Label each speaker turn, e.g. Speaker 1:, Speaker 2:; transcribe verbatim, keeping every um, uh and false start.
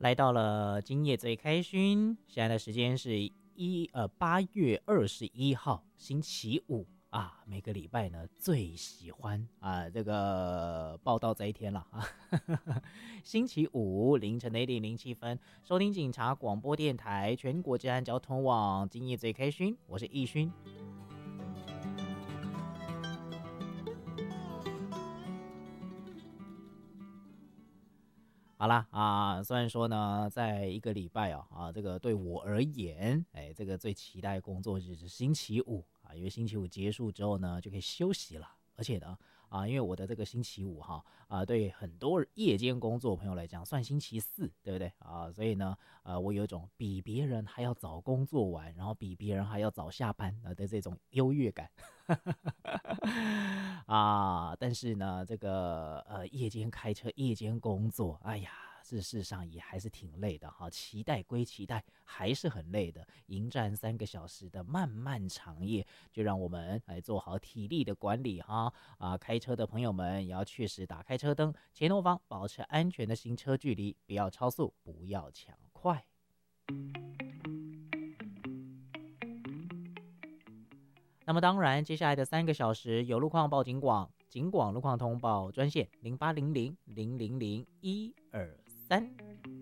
Speaker 1: 来到了今夜最开勋，现在的时间是一呃八月二十一号星期五啊，每个礼拜呢最喜欢啊这个报道这一天了啊，星期五凌晨的一点零七分，收听警察广播电台全国治安交通网今夜最开勋，我是易勋。好啦啊，虽然说呢，在一个礼拜啊啊，这个对我而言，哎，这个最期待的工作日是星期五啊，因为星期五结束之后呢，就可以休息了。而且呢，啊，因为我的这个星期五哈啊，对很多夜间工作朋友来讲，算星期四，对不对啊？所以呢，呃，我有一种比别人还要早工作完，然后比别人还要早下班的这种优越感。啊，但是呢，这个呃，夜间开车、夜间工作，哎呀，事实上也还是挺累的哈。期待归期待，还是很累的。迎战三个小时的漫漫长夜，就让我们来做好体力的管理哈。啊，开车的朋友们也要确实打开车灯，前后方保持安全的行车距离，不要超速，不要抢快。那么当然，接下来的三个小时有路况报警广，警广路况通报专线零八零零零零零一二三。